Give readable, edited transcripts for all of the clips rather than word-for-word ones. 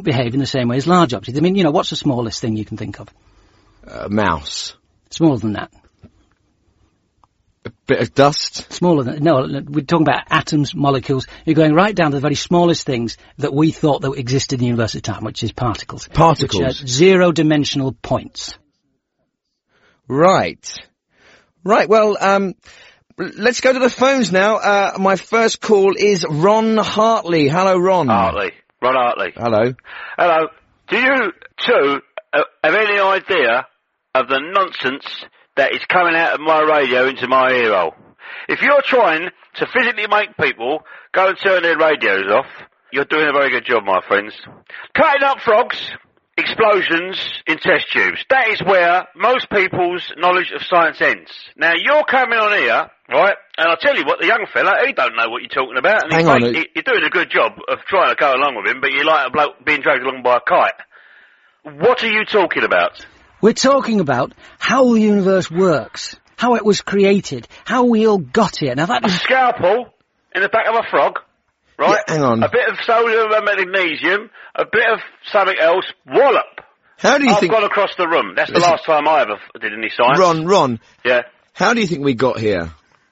don't behave in the same way as large objects. I mean, what's the smallest thing you can think of? Mouse. Smaller than that. A bit of dust? Smaller than... No, we're talking about atoms, molecules. You're going right down to the very smallest things that we thought that existed in the universe at the time, which is particles. Particles? Which are zero-dimensional points. Right. Right, well, let's go to the phones now. My first call is Ron Hartley. Hello, Ron. Ron Hartley. Hello. Hello. Do you two have any idea of the nonsense that is coming out of my radio into my ear hole? If you're trying to physically make people go and turn their radios off, you're doing a very good job, my friends. Cutting up frogs, explosions in test tubes. That is where most people's knowledge of science ends. Now, you're coming on here, right, and I'll tell you what, the young fella, he don't know what you're talking about, and you're doing a good job of trying to go along with him, but you're like a bloke being dragged along by a kite. What are you talking about? We're talking about how the universe works, how it was created, how we all got here. Now that is... A scalpel in the back of a frog, right? Yeah, hang on. A bit of sodium and magnesium, a bit of something else, wallop. How do you think... I've gone across the room. That's the last time I ever did any science. Ron. Yeah. How do you think we got here?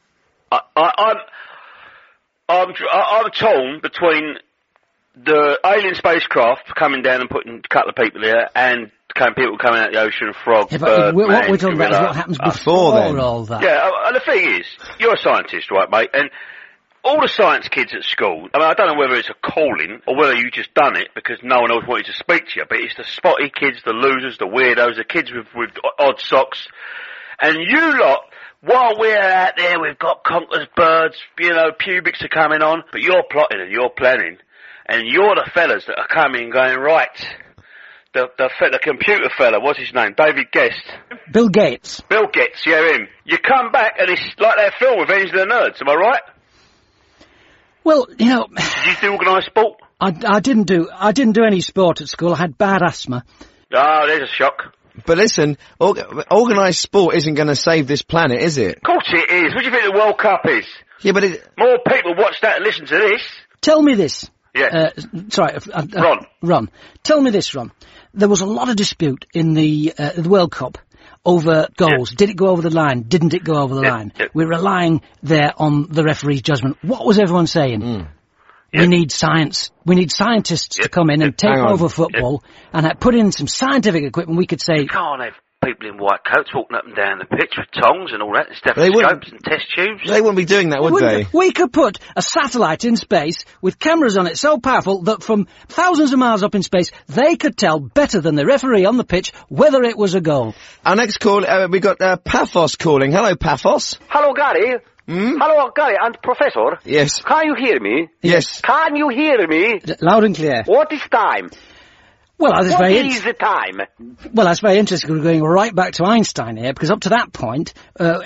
I'm torn between the alien spacecraft coming down and putting a couple of people here and people coming out of the ocean, frogs, birds, what we're talking about is what happens before all that. Yeah, and the thing is, you're a scientist, right, mate? And all the science kids at school, I mean, I don't know whether it's a calling or whether you just done it because no one else wanted to speak to you, but it's the spotty kids, the losers, the weirdos, the kids with odd socks. And you lot, while we're out there, we've got conquerors, birds, pubics are coming on, but you're plotting and you're planning. And you're the fellas that are coming and going, right, the computer fella, what's his name? David Guest. Bill Gates. Bill Gates, yeah, him. You come back and it's like that film, Revenge of the Nerds, am I right? Well, Did you do organised sport? I didn't do any sport at school. I had bad asthma. Oh, there's a shock. But listen, organised sport isn't going to save this planet, is it? Of course it is. What do you think the World Cup is? Yeah, but more people watch that and listen to this. Tell me this. Yeah. Ron. Tell me this, Ron. There was a lot of dispute in the World Cup over goals. Yeah. Did it go over the line? Didn't it go over the line? Yeah. We're relying there on the referee's judgment. What was everyone saying? We need science. We need scientists to come in and take over football and put in some scientific equipment. We could say... You can't have people in white coats walking up and down the pitch with tongs and all that, and stethoscopes and test tubes. They wouldn't be doing that, would they? We could put a satellite in space with cameras on it so powerful that from thousands of miles up in space, they could tell better than the referee on the pitch whether it was a goal. Our next call, we got Paphos calling. Hello, Paphos. Hello, Gary. Hello, Gary and Professor. Yes. Can you hear me? Yes. Can you hear me? Loud and clear. What is time? Well, what is the time? Well, that's very interesting. We're going right back to Einstein here, because up to that point, what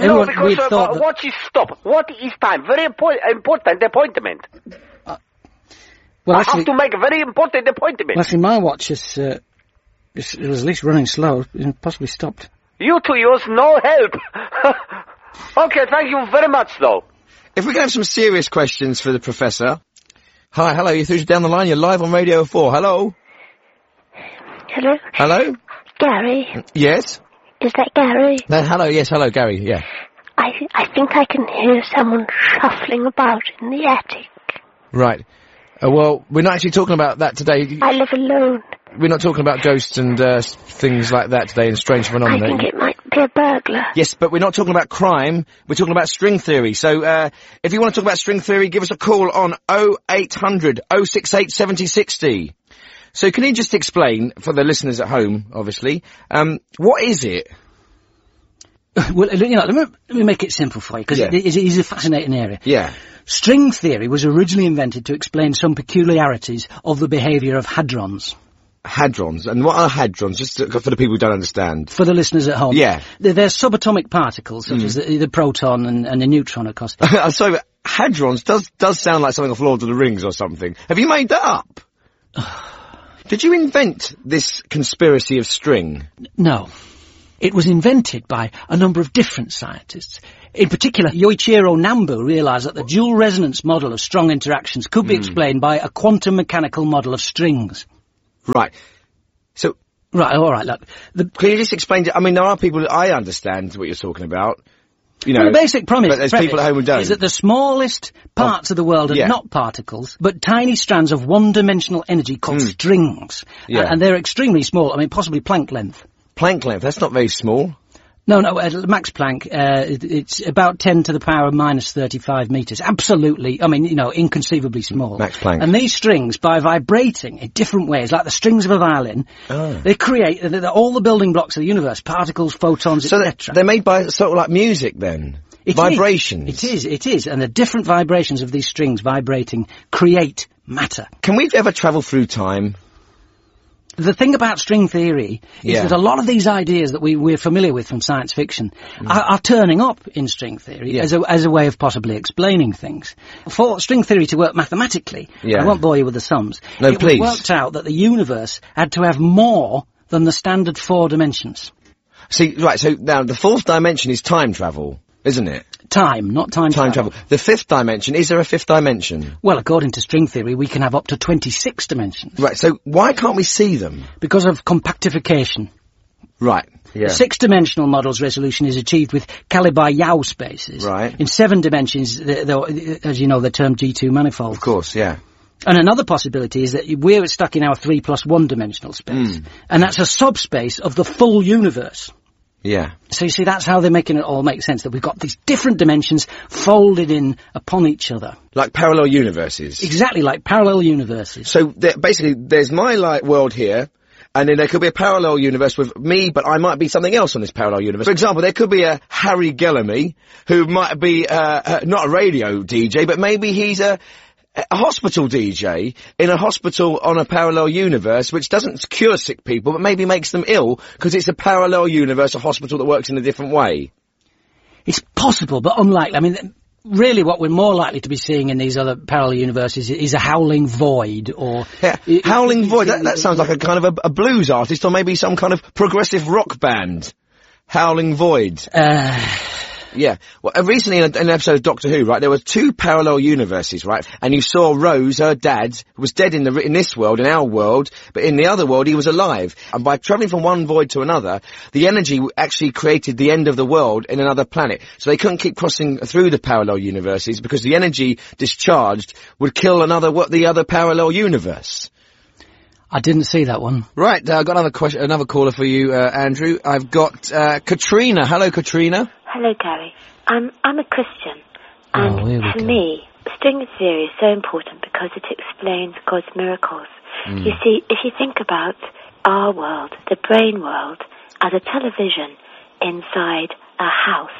is time? Very important appointment. Well, I have to make a very important appointment. Well, actually, my watch it was at least running slow, possibly stopped. You two use no help. Okay, thank you very much, though. If we can have some serious questions for the Professor. Hi, hello, you're through to Down the Line, you're live on Radio 4. Hello? Hello? Hello? Gary? Yes? Is that Gary? Hello, yes, hello, Gary, yeah. I think I can hear someone shuffling about in the attic. Right. Well, we're not actually talking about that today. I live alone. We're not talking about ghosts and things like that today and strange phenomena. I think it might be a burglar. Yes, but we're not talking about crime. We're talking about string theory. So if you want to talk about string theory, give us a call on 0800 068 7060. So can you just explain, for the listeners at home, obviously, what is it? Well, let me make it simple for you, because it is a fascinating area. Yeah. String theory was originally invented to explain some peculiarities of the behaviour of hadrons. Hadrons? And what are hadrons? Just for the people who don't understand. For the listeners at home. Yeah. They're subatomic particles, such as the proton and the neutron, of course. Sorry, but hadrons does sound like something off Lord of the Rings or something. Have you made that up? Did you invent this conspiracy of string? No. It was invented by a number of different scientists. In particular, Yoichiro Nambu realised that the dual resonance model of strong interactions could be explained by a quantum mechanical model of strings. Right. So... Right, all right, look. Can you just explain I mean, there are people... I understand what you're talking about. You know, the basic premise, but there's people at home who don't. Is that the smallest parts of the world are not particles, but tiny strands of one-dimensional energy called strings. Yeah. And they're extremely small, I mean, possibly Planck length. Planck length, that's not very small. No, Max Planck, it's about 10 to the power of minus 35 metres. Absolutely, I mean, you know, inconceivably small. Max Planck. And these strings, by vibrating in different ways, like the strings of a violin, they create all the building blocks of the universe, particles, photons, etc. So they're made by sort of like music then? Vibrations? It is. And the different vibrations of these strings vibrating create matter. Can we ever travel through time? The thing about string theory is that a lot of these ideas that we're familiar with from science fiction are turning up in string theory as a way of possibly explaining things. For string theory to work mathematically, I won't bore you with the sums, it was worked out that the universe had to have more than the standard 4 dimensions. See, right, so now the 4th dimension is time travel, isn't it? Time, not time travel. The 5th dimension, is there a 5th dimension? Well, according to string theory, we can have up to 26 dimensions. Right, so why can't we see them? Because of compactification. Right, yeah. The 6-dimensional model's resolution is achieved with Caliber-Yau spaces. Right. In 7 dimensions, as you know, they're termed G2 manifolds. Of course, yeah. And another possibility is that we're stuck in our 3+1 dimensional space. And that's a subspace of the full universe. Yeah. So you see, that's how they're making it all make sense, that we've got these different dimensions folded in upon each other. Like parallel universes. Exactly, like parallel universes. So basically, there's my light world here, and then there could be a parallel universe with me, but I might be something else on this parallel universe. For example, there could be a Harry Gellamy, who might be not a radio DJ, but maybe he's a hospital DJ in a hospital on a parallel universe, which doesn't cure sick people, but maybe makes them ill, because it's a parallel universe, a hospital that works in a different way. It's possible, but unlikely. I mean, really what we're more likely to be seeing in these other parallel universes is a howling void, or... Yeah, howling void, that sounds like a kind of a blues artist, or maybe some kind of progressive rock band. Howling void. Yeah. Well, recently in an episode of Doctor Who, right, there were 2 parallel universes, right? And you saw Rose, her dad, who was dead in this world, in our world, but in the other world he was alive. And by travelling from one void to another, the energy actually created the end of the world in another planet. So they couldn't keep crossing through the parallel universes, because the energy discharged would kill the other parallel universe. I didn't see that one. Right, I've got another caller for you, Andrew. I've got Katrina. Hello, Katrina. Hello, Gary. I'm a Christian, and for me, string theory is so important because it explains God's miracles. You see, if you think about our world, the brain world, as a television inside a house,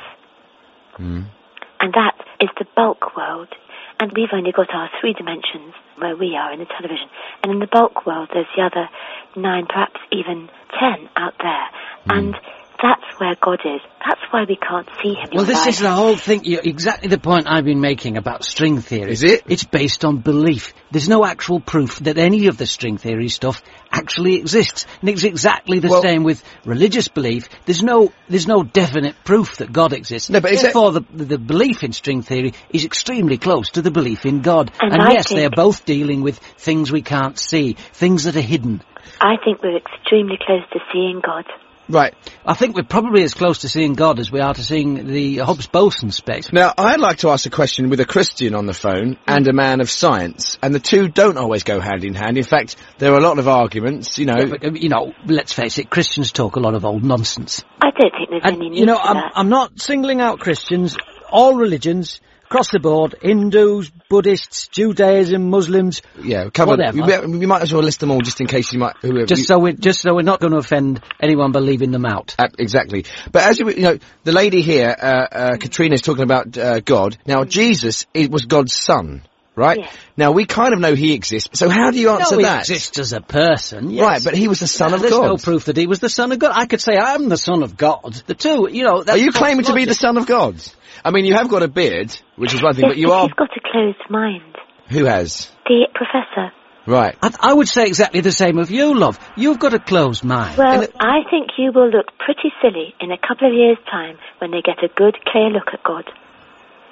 and that is the bulk world, and we've only got our 3 dimensions where we are in the television, and in the bulk world there's the other 9, perhaps even 10 out there, and that's where God is. That's why we can't see him. Well, this is the whole thing. Exactly the point I've been making about string theory. Is it? It's based on belief. There's no actual proof that any of the string theory stuff actually exists. And it's exactly the same with religious belief. There's no definite proof that God exists. No, but therefore, the belief in string theory is extremely close to the belief in God. And yes, they're both dealing with things we can't see, things that are hidden. I think we're extremely close to seeing God. Right. I think we're probably as close to seeing God as we are to seeing the Hubble boson space. Now, I'd like to ask a question with a Christian on the phone and a man of science, and the two don't always go hand in hand. In fact, there are a lot of arguments, you know. Yeah, but, let's face it, Christians talk a lot of old nonsense. I don't think there's any need for that. I'm not singling out Christians, all religions, across the board, Hindus, Buddhists, Judaism, Muslims, whatever. We might as well list them all just in case you might... So we're not going to offend anyone by leaving them out. Exactly. But as the lady here, Katrina, is talking about God. Now, Jesus was God's son, right? Yes. Now, we kind of know he exists, so how do you answer that? He exists as a person, yes. Right, but he was the son of God. There's no proof that he was the son of God. I could say I'm the son of God. The two, that's... Are you claiming to be the son of God? I mean, you have got a beard, which is one thing, but you are... He's got a closed mind. Who has? The professor. Right. I would say exactly the same of you, love. You've got a closed mind. Well, I think you will look pretty silly in a couple of years' time when they get a good, clear look at God.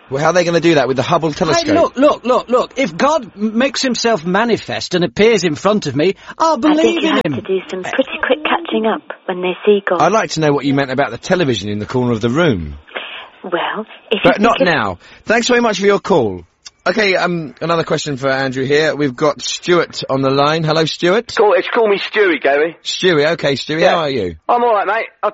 Well, how are they going to do that with the Hubble telescope? Look. If God makes himself manifest and appears in front of me, I'll believe in him. I think you have to do some pretty quick catching up when they see God. I'd like to know what you meant about the television in the corner of the room. Well, if But not now. Thanks very much for your call. Okay, another question for Andrew here. We've got Stuart on the line. Hello, Stuart. Call me Stewie, Gary. Stewie, okay, Stewie, how are you? I'm alright, mate. I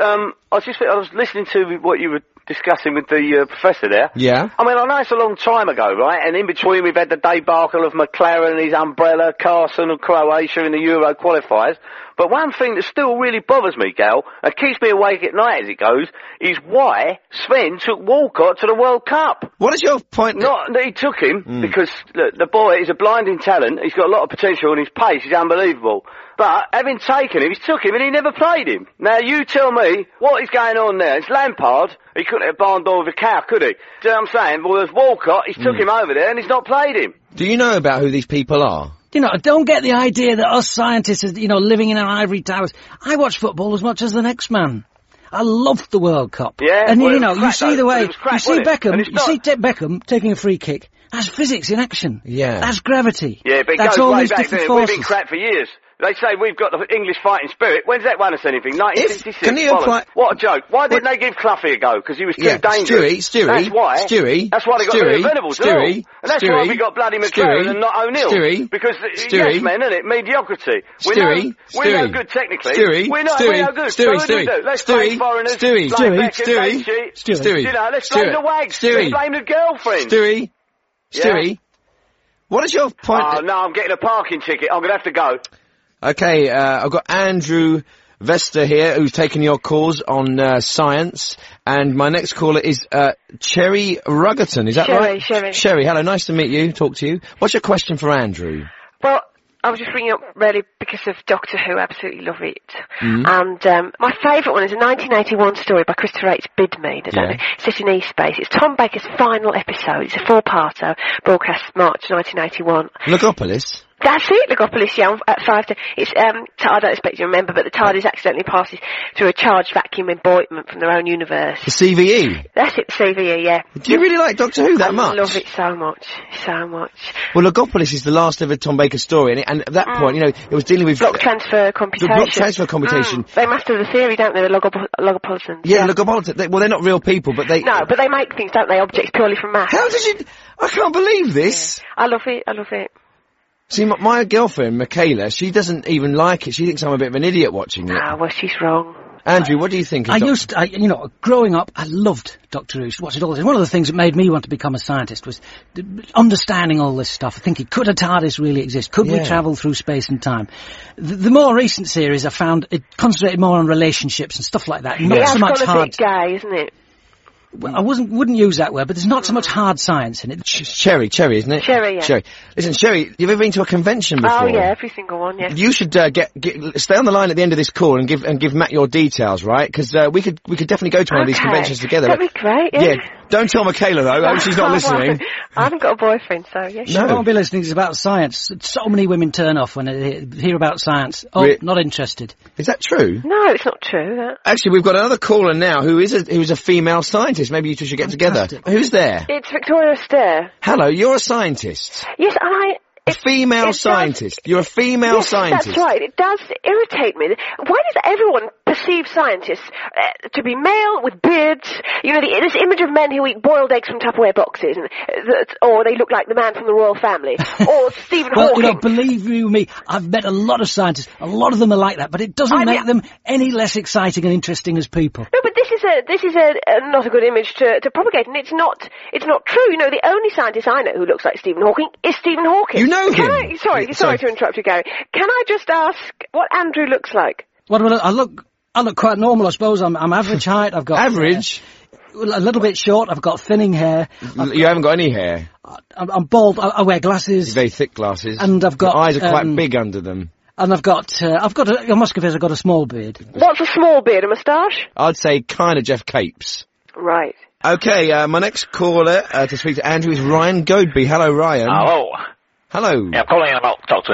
was listening to what you were discussing with the professor there. Yeah. I mean, I know it's a long time ago, right? And in between we've had the debacle of McLaren and his umbrella, Carson and Croatia in the Euro qualifiers. But one thing that still really bothers me, Gal, and keeps me awake at night as it goes, is why Sven took Walcott to the World Cup. What is your point? Not that he took him, because look, the boy is a blinding talent, he's got a lot of potential and his pace is unbelievable. But having taken him, he's took him and he never played him. Now you tell me, what is going on there? It's Lampard. He couldn't have barn door with a cow, could he? Do you know what I'm saying? Well, there's Walcott, he's took him over there and he's not played him. Do you know about who these people are? You know, don't get the idea that us scientists are, living in our ivory towers. I watch football as much as the next man. I loved the World Cup. Yeah, and well, you see the way, crap, you see Beckham taking a free kick. That's physics in action. Yeah. That's gravity. Yeah, but it that's goes all way these back different there. We've forces. been crap for years. They say we've got the English fighting spirit. When's that won us anything? 1966. Can you apply... What a joke. Why didn't they give Cloughie a go? Because he was too dangerous. Stewie. That's why. That's why they got rid of Venables. And that's why we got bloody McLaren and not O'Neill. Because, yes, man, isn't it? Mediocrity. We're no good technically. We're no good. So what do we do? Let's blame foreigners. Blame Beckham, you know, let's blame the wags. Let's blame the girlfriend. Stewie. What is your point? Oh, no, I'm getting a parking ticket. I'm going to have to go. Okay, I've got Andrew Vester here, who's taking your calls on science, and my next caller is Cherry Ruggerton. Is that right? Sherry, hello, nice to meet you, talk to you. What's your question for Andrew? Well, I was just ringing up really because of Doctor Who. I absolutely love it. And my favourite one is a 1981 story by Christopher H. Bidmead. I don't know, set in East Space. It's Tom Baker's final episode. It's a 4-parter, broadcast March 1981. Logopolis? That's it, Logopolis, yeah, at 5 to... It's, I don't expect you to remember, but the TARDIS accidentally passes through a charged vacuum emboyment from their own universe. The CVE? That's it, CVE, yeah. Do you really like Doctor Who that much? I love it so much, so much. Well, Logopolis is the last ever Tom Baker story, and at that point, it was dealing with... Block transfer computation. The block transfer computation. They master the theory, don't they, the Logopolitans? Yeah, Logopolitans. Well, they're not real people, but they... No, but they make things, don't they, objects purely from math. How did you... I can't believe this. Yeah. I love it. See, my girlfriend, Michaela, she doesn't even like it. She thinks I'm a bit of an idiot watching it. Ah, well, she's wrong. Andrew, what do you think? Growing up, I loved Doctor Who. Watched it all. One of the things that made me want to become a scientist was understanding all this stuff, thinking, could a TARDIS really exist? Could we travel through space and time? The more recent series, I found it concentrated more on relationships and stuff like that. Not so much hard. It's gay, isn't it? Well, I wouldn't use that word, but there's not so much hard science in it. Cherry, isn't it? Cherry, yeah. Cherry. Listen, Cherry, you've ever been to a convention before? Oh, yeah, every single one, yeah. You should stay on the line at the end of this call and give Matt your details, right? Because we could definitely go to one of these conventions together. That'd be great, yeah. Don't tell Michaela, though. I hope she's not listening. I haven't got a boyfriend, so yeah. She won't be listening. It's about science. So many women turn off when they hear about science. Oh, not interested. Is that true? No, it's not true. Actually, we've got another caller now who's a female scientist. Maybe you two should get together. Who's there? It's Victoria Stair. Hello, you're a scientist. Yes, A female scientist. You're a female scientist. That's right. It does irritate me. Why does everyone perceive scientists to be male with beards? You know, this image of men who eat boiled eggs from Tupperware boxes, or they look like the man from the royal family, or Stephen Hawking. Well, believe you me, I've met a lot of scientists. A lot of them are like that, but it doesn't make them any less exciting and interesting as people. No, but this is not a good image to propagate, and it's not true. You know, the only scientist I know who looks like Stephen Hawking is Stephen Hawking. You know him? Sorry to interrupt you, Gary. Can I just ask what Andrew looks like? Well, I look quite normal, I suppose. I'm average height. I've got average. A little bit short. I've got thinning hair. You haven't got any hair. I'm bald. I wear glasses. Very thick glasses. And I've got your eyes are quite big under them. And I must confess, I've got a small beard. What's a small beard? A moustache? I'd say kind of Jeff Capes. Right. Okay, my next caller to speak to Andrew is Ryan Godeby. Hello, Ryan. Hello. Hello. Yeah, I'm calling in about Doctor Who.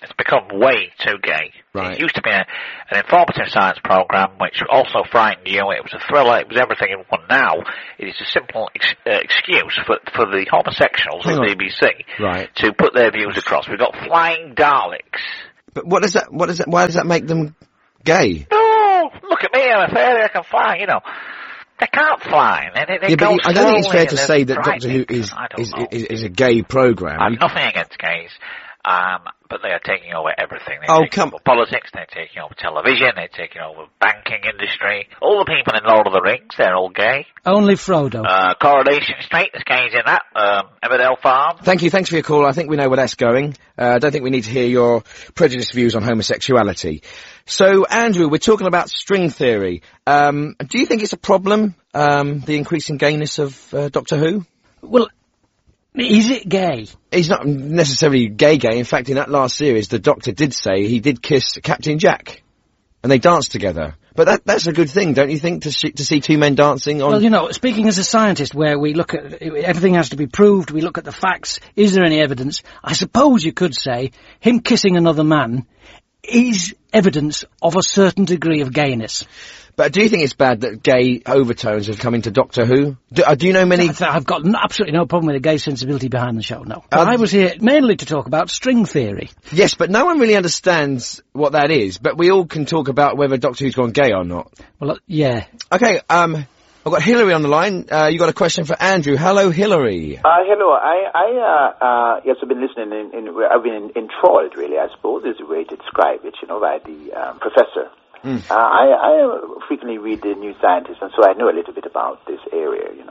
It's become way too gay. Right. It used to be an informative science program which also frightened you. It was a thriller. It was everything in one. Now it is a simple excuse for the homosexuals of the BBC to put their views across. We've got flying Daleks. But why does that make them gay? Oh, look at me! I'm a fairy. I can fly. You know. They can't fly. They go I don't think it's fair to say that Doctor Who is a gay program. I have nothing against gays. But they are taking over everything. They're taking over politics, they're taking over television, they're taking over banking industry. All the people in Lord of the Rings, they're all gay. Only Frodo. Coronation Street, there's gays in that. Emmerdale Farm. Thank you, thanks for your call. I think we know where that's going. I don't think we need to hear your prejudiced views on homosexuality. So, Andrew, we're talking about string theory. Do you think it's a problem, the increasing gayness of Doctor Who? Well, is it gay? He's not necessarily gay. In fact, in that last series, the Doctor did say he did kiss Captain Jack. And they danced together. But that's a good thing, don't you think, to see two men dancing on... Well, you know, speaking as a scientist, where we look at... everything has to be proved, we look at the facts, is there any evidence? I suppose you could say, him kissing another man is evidence of a certain degree of gayness. But do you think it's bad that gay overtones have come into Doctor Who? Do you know many... I've got absolutely no problem with the gay sensibility behind the show, no. But I was here mainly to talk about string theory. Yes, but no one really understands what that is, but we all can talk about whether Doctor Who's gone gay or not. Well, yeah. Okay, I've got Hilary on the line. You got a question for Andrew. Hello, Hilary. Hello. Yes, I've been listening I've been enthralled, really, I suppose, is the way to describe it, by the professor. I frequently read the New Scientist, and so I know a little bit about this area, Good.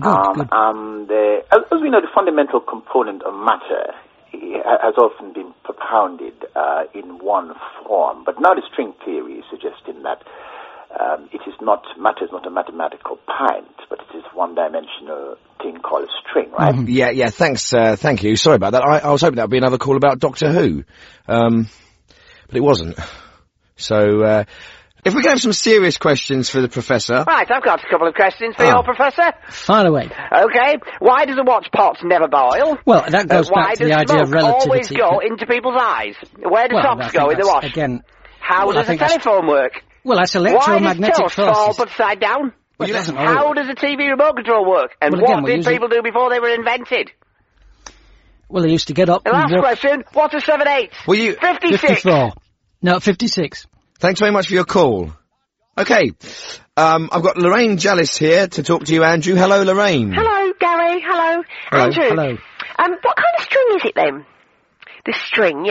As we know, the fundamental component of matter has often been propounded in one form, but now the string theory is suggesting that matter is not a mathematical pint, but it is one-dimensional thing called a string, right? Mm-hmm. Yeah, thanks, thank you. Sorry about that. I was hoping that would be another call about Doctor Who, but it wasn't. So, if we can have some serious questions for the Professor. Right, I've got a couple of questions for your Professor. Fire away. Okay, why does a watch pot never boil? Well, that goes back to the idea of relativity. Why does smoke always go into people's eyes? Where do tops go in the wash? Again, how does a telephone work? Well, that's electromagnetic forces. Why does toast fall upside down? Well, it doesn't how does a TV remote control work? And what did people do before they were invented? Well, they used to get up and last question, what's a 7/8? 56. 54. No, 56. Thanks very much for your call. Okay, I've got Lorraine Jallis here to talk to you, Andrew. Hello, Lorraine. Hello, Gary. Hello, Andrew. Hello. What kind of string is it then? This string,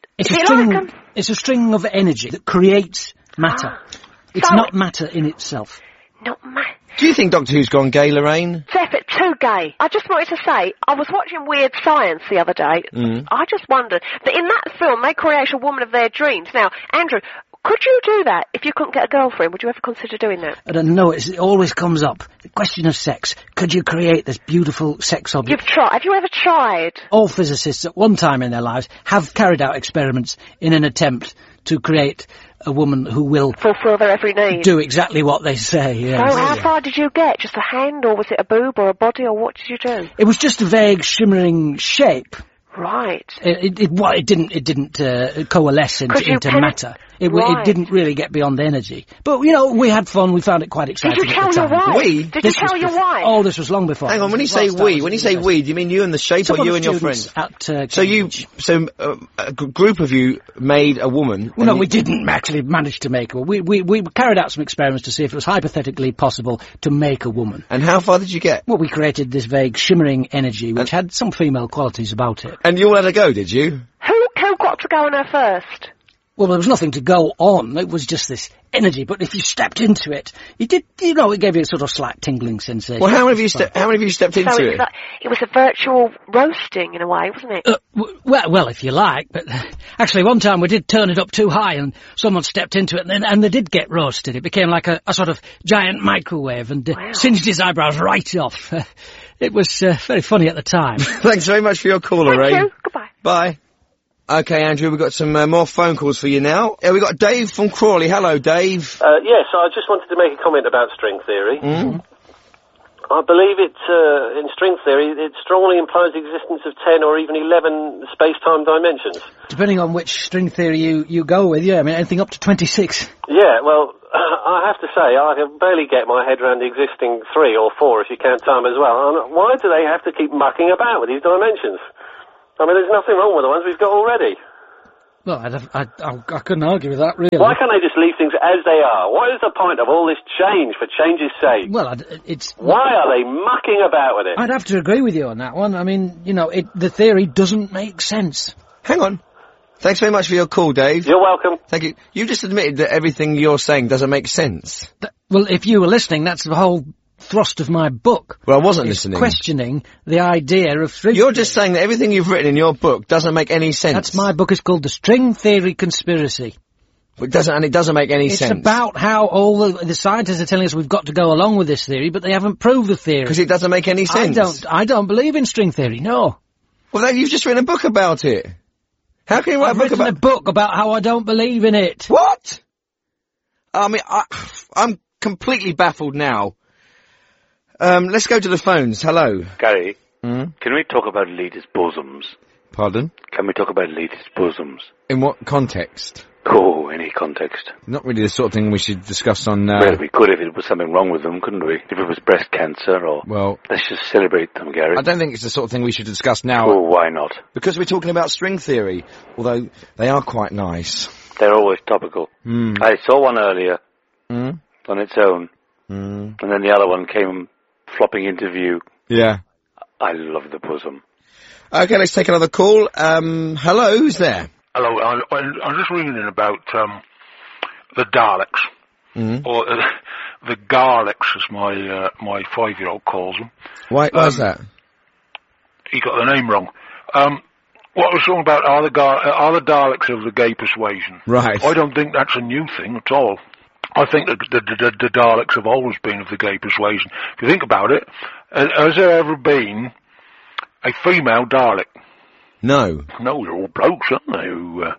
It's a string of energy that creates matter. It's not matter in itself. Not matter. Do you think Doctor Who's gone gay, Lorraine? Too gay. I just wanted to say, I was watching Weird Science the other day. I just wondered that in that film they create a woman of their dreams. Now, Andrew, could you do that if you couldn't get a girlfriend? Would you ever consider doing that? I don't know. It always comes up. The question of sex. Could you create this beautiful sex object? You've tried. Have you ever tried? All physicists at one time in their lives have carried out experiments in an attempt to create a woman who will fulfill their every need. Do exactly what they say, yes. So how far did you get? Just a hand, or was it a boob or a body, or what did you do? It was just a vague shimmering shape. Right. It didn't coalesce into matter. It didn't really get beyond energy. But, we had fun. We found it quite exciting. Did you tell your wife? Did you tell your wife? Oh, this was long before. Hang on, when you say we, do you mean you and the shape or you and your friends? So a group of you made a woman? Well, no, we didn't actually manage to make her. We carried out some experiments to see if it was hypothetically possible to make a woman. And how far did you get? Well, we created this vague shimmering energy which had some female qualities about it. And you all had a go, did you? Who got to go on her first? Well, there was nothing to go on. It was just this energy. But if you stepped into it, it gave you a sort of slight tingling sensation. Well, how many of you stepped into it? It was a virtual roasting in a way, wasn't it? Well, if you like. But actually, one time we did turn it up too high, and someone stepped into it, and they did get roasted. It became like a sort of giant microwave, and singed his eyebrows right off. It was very funny at the time. Thanks very much for your call, Lorraine. Thank you. Goodbye. Bye. Okay, Andrew, we've got some more phone calls for you now. We've got Dave from Crawley. Hello, Dave. Yes, I just wanted to make a comment about string theory. I believe it, in string theory, it strongly implies the existence of 10 or even 11 space-time dimensions. Depending on which string theory you go with, yeah, I mean, anything up to 26. Yeah, well, I have to say, I can barely get my head around the existing 3 or 4, if you count time as well. And why do they have to keep mucking about with these dimensions? I mean, there's nothing wrong with the ones we've got already. Well, I couldn't argue with that, really. Why can't they just leave things as they are? What is the point of all this change for change's sake? Well, it's... Why are they mucking about with it? I'd have to agree with you on that one. I mean, you know, the theory doesn't make sense. Hang on. Thanks very much for your call, Dave. You're welcome. Thank you. You just admitted that everything you're saying doesn't make sense. Well, if you were listening, that's the whole thrust of my book. Well, I wasn't listening. Questioning the idea of string You're just saying that everything you've written in your book doesn't make any sense. That's my book. It's called The String Theory Conspiracy. It doesn't make any sense. It's about how all the scientists are telling us we've got to go along with this theory, but they haven't proved the theory. Because it doesn't make any sense. I don't believe in string theory, no. Well, then you've just written a book about it. How can you write a book about how I don't believe in it? What? I mean, I'm completely baffled now. Let's go to the phones. Hello. Gary, can we talk about ladies' bosoms? Pardon? Can we talk about ladies' bosoms? In what context? Oh, any context. Not really the sort of thing we should discuss on... Well, we could if it was something wrong with them, couldn't we? If it was breast cancer or... Well... Let's just celebrate them, Gary. I don't think it's the sort of thing we should discuss now. Oh, why not? Because we're talking about string theory, although they are quite nice. They're always topical. I saw one earlier on its own, and then the other one came flopping into view. Yeah. I love the bosom. Okay, let's take another call. Hello, who's there? Hello, I'm just reading about the Daleks, or the Garlics, as my 5-year-old calls them. Why's that? He got the name wrong. What I was talking about are the Daleks of the gay persuasion. Right. I don't think that's a new thing at all. I think that the Daleks have always been of the gay persuasion. If you think about it, has there ever been a female Dalek? No. No, they're all blokes, aren't they,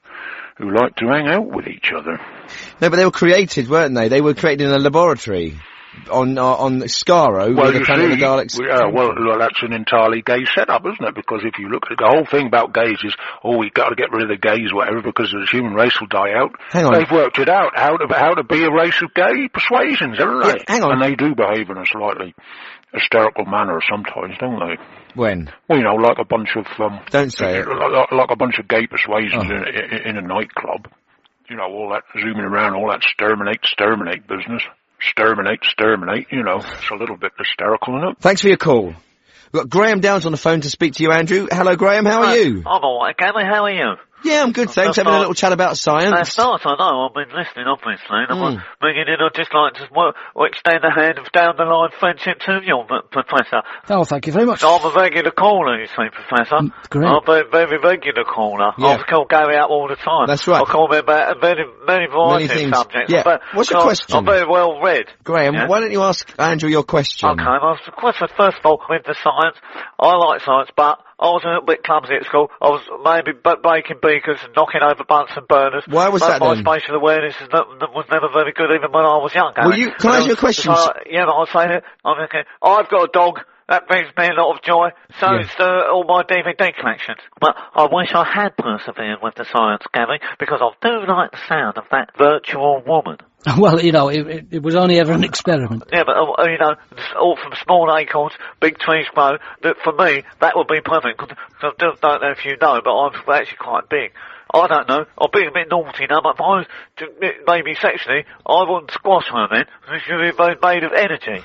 who like to hang out with each other. No, but they were created, weren't they? They were created in a laboratory on Skaro, well, the planet of the Daleks. Well, that's an entirely gay setup, isn't it? Because if you look at it, the whole thing about gays is, we've got to get rid of the gays, whatever, because the human race will die out. Hang on. They've worked it out, how to be a race of gay persuasions, haven't they? Yeah, hang on. And they do behave in a slightly hysterical manner sometimes, don't they? When? Well, you know, like a bunch of... Don't say it. Like a bunch of gay persuasions in a nightclub. You know, all that zooming around, all that exterminate business. Exterminate, you know. It's a little bit hysterical, isn't it? Thanks for your call. We've got Graham Downs on the phone to speak to you, Andrew. Hello, Graham, how are you? I'm alright, Gary, how are you? Yeah, I'm good, thanks. Having a little chat about science. That's nice, I know. I've been listening, obviously. And I'm beginning to just like to extend a hand of down-the-line friendship to you, Professor. Oh, thank you very much. I'm a regular caller, you see, Professor. Great. I'm a very regular caller. Yeah. I call Gary out all the time. That's right. I call him about many variety of subjects. Yeah. But what's your question? I'm very well read. Graham, why don't you ask Andrew your question? Okay, well, the question, first of all, with the science, I like science, but I was a little bit clumsy at school. I was maybe breaking beakers and knocking over Bunsen burners. Why was that then? My spatial awareness was never very good even when I was young. Well, can I ask you a question? Yeah, but I'll say that. I've got a dog. That brings me a lot of joy. So it's all my DVD collections. But I wish I had persevered with the science, Gary, because I do like the sound of that virtual woman. Well, you know, it was only ever an experiment. Yeah, but, you know, all from small acorns, big trees grow. That for me, that would be perfect. Cause I don't know if you know, but I'm actually quite big. I don't know. I'm being a bit naughty now, but if I was maybe sexually, I wouldn't squash her then. She'd be made of energy.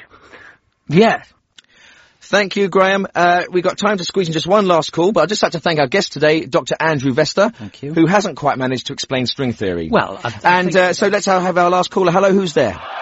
Yeah. Thank you, Graham. We've got time to squeeze in just one last call, but I'd just like to thank our guest today, Dr. Andrew Vester, who hasn't quite managed to explain string theory. Well, so let's have our last caller. Hello, who's there?